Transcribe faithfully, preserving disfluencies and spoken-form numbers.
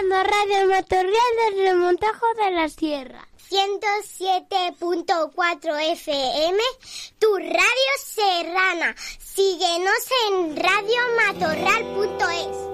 escuchando Radio Matorral desde Montajo de la Sierra. ciento siete punto cuatro F M, tu radio serrana. Síguenos en radio matorral punto es.